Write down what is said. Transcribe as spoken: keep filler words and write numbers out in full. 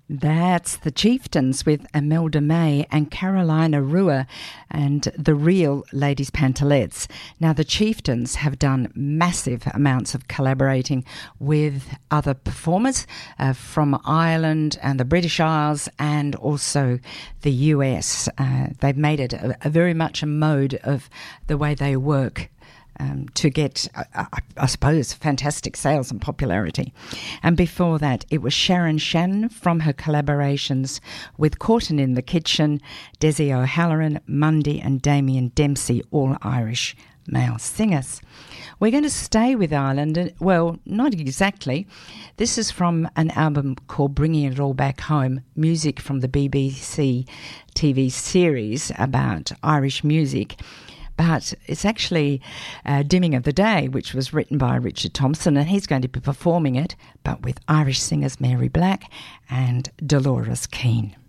That's the Chieftains with Imelda May and Carolina Rua and the Real Ladies Pantalettes. Now, the Chieftains have done massive amounts of collaborating with other performers uh, from Ireland and the British Isles and also the U S. Uh, they've made it a, a very much a mode of the way they work. Um, to get, uh, I suppose, fantastic sales and popularity. And before that, it was Sharon Shannon from her collaborations with Corton in the Kitchen, Desi O'Halloran, Mundy and Damien Dempsey, all Irish male singers. We're going to stay with Ireland. Well, not exactly. This is from an album called Bringing It All Back Home, music from the B B C T V series about Irish music. But it's actually uh, Dimming of the Day, which was written by Richard Thompson, and he's going to be performing it, but with Irish singers Mary Black and Dolores Keane.